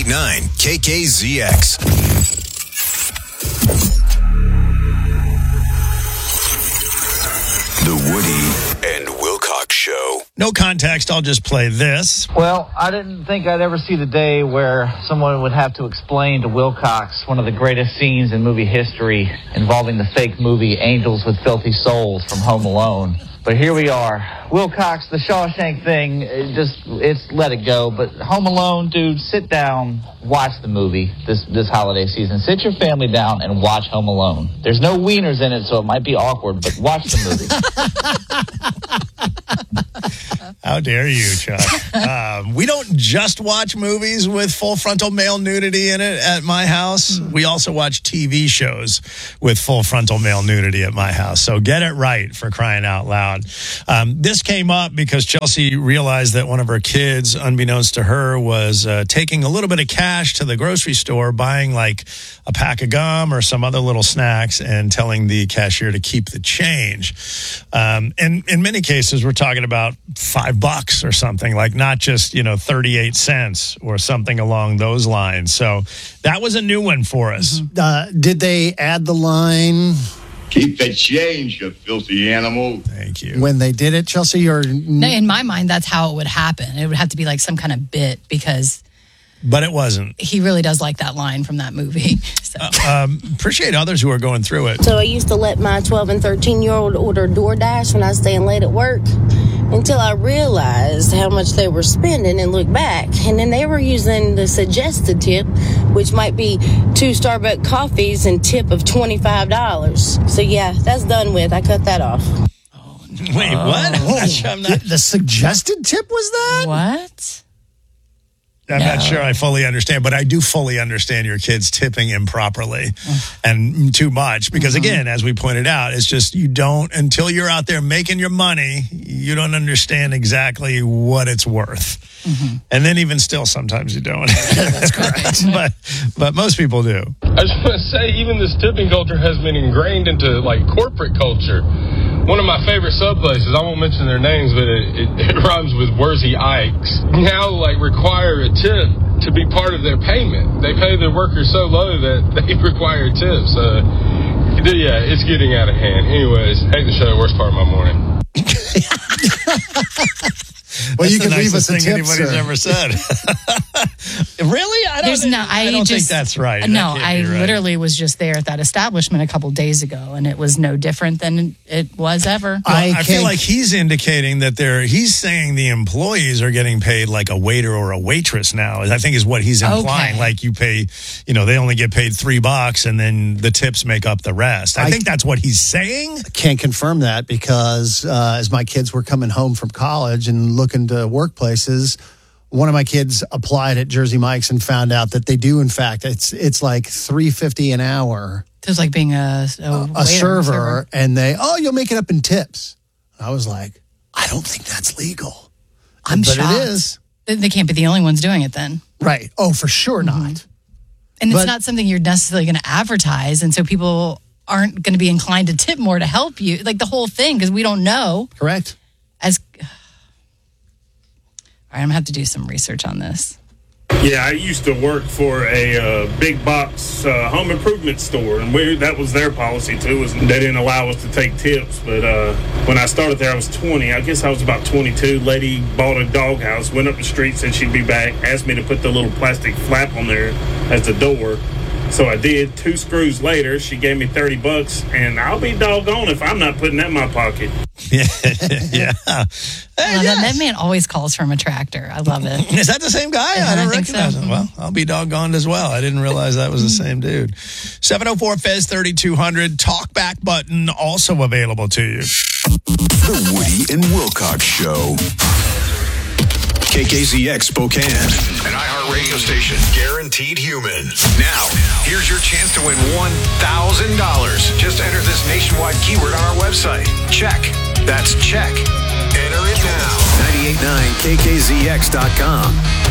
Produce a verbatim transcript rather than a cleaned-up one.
ninety-eight point nine K K Z X. The Woody and Wilcox Show. No context, I'll just play this. Well, I didn't think I'd ever see the day where someone would have to explain to Wilcox one of the greatest scenes in movie history involving the fake movie Angels with Filthy Souls from Home Alone. But here we are. Wilcox, the Shawshank thing, it just, it's let it go. But Home Alone, dude, sit down, watch the movie this, this holiday season. Sit your family down and watch Home Alone. There's no wieners in it, so it might be awkward, but watch the movie. How dare you, Chuck? um, we don't just watch movies with full frontal male nudity in it at my house. We also watch T V shows with full frontal male nudity at my house. So get it right, for crying out loud. Um, this came up because Chelsea realized that one of her kids, unbeknownst to her, was uh, taking a little bit of cash to the grocery store, buying like a pack of gum or some other little snacks, and telling the cashier to keep the change. Um, and in many cases, we're talking about five bucks or something, like not just, you know, thirty-eight cents or something along those lines. So that was a new one for us. Uh, did they add the line? Keep the change, you filthy animal. Thank you. When they did it, Chelsea? Or No, in my mind, that's how it would happen. It would have to be like some kind of bit, because But it wasn't. he really does like that line from that movie. So. Uh, um, appreciate others who are going through it. So I used to let my twelve and thirteen-year-old order DoorDash when I was staying late at work, until I realized how much they were spending and looked back. And then they were using the suggested tip, which might be two Starbucks coffees and tip of twenty-five dollars. So, yeah, that's done with. I cut that off. Wait, what? I'm not sure. I'm not, the, the suggested tip was that? What? I'm No. not sure I fully understand, but I do fully understand your kids tipping improperly and too much. Because, Mm-hmm. again, as we pointed out, it's just you don't, until you're out there making your money, you don't understand exactly what it's worth. Mm-hmm. And then even still, sometimes you don't. That's correct. but, but most people do. I just want to say, even this tipping culture has been ingrained into, like, corporate culture. One of my favorite sub places, I won't mention their names, but it, it, it rhymes with Wurzy Ike's, now, like, require a tip to be part of their payment. They pay their workers so low that they require tips. Uh, yeah, it's getting out of hand. Anyways, hate the show. Worst part of my morning. Well, That's you the can leave nicest us a thing tip, anybody's sir. ever said. Really? I don't, There's think, no, I, I don't just, think that's right. No, That can't I be right. literally was just there at that establishment a couple days ago, and it was no different than it was ever. Well, I I, feel can't- like he's indicating that they're, he's saying the employees are getting paid like a waiter or a waitress now, I think is what he's implying. Okay. Like you pay, you know, they only get paid three bucks and then the tips make up the rest. I, I- think that's what he's saying. Can't confirm that because uh, as my kids were coming home from college and looking to workplaces, one of my kids applied at Jersey Mike's and found out that they do, in fact, it's it's like three fifty an hour. It was like being a, a, a waiter, server, server. and they, oh, you'll make it up in tips. I was like, I don't think that's legal. I'm but shocked. it is. They- They can't be the only ones doing it then. Right. Oh, for sure Mm-hmm. not. And it's But- not something you're necessarily going to advertise, and so people aren't going to be inclined to tip more to help you. Like the whole thing, because we don't know. Correct. As All right, I'm going to have to do some research on this. Yeah, I used to work for a uh, big box uh, home improvement store, and we, that was their policy too. Was they didn't allow us to take tips. But uh, when I started there, I was twenty. I guess I was about twenty-two. Lady bought a doghouse, went up the street, said she'd be back, asked me to put the little plastic flap on there as the door. So I did. Two screws later, she gave me thirty bucks, and I'll be doggone if I'm not putting that in my pocket. Yeah. yeah. Hey, Well, that, yes. that man always calls from a tractor. I love it. Is that the same guy? Yeah, I don't I think so. recognize him. Well, I'll be doggoned as well. I didn't realize that was the same dude. seven oh four F E Z thirty-two hundred. Talkback button also available to you. The Woody and Wilcox Show. K K Z X Spokane. An iHeartRadio station. Guaranteed human. Now, here's your chance to win one thousand dollars. Just enter this nationwide keyword on our website. Check. That's check. Enter it now. ninety-eight point nine K K Z X dot com.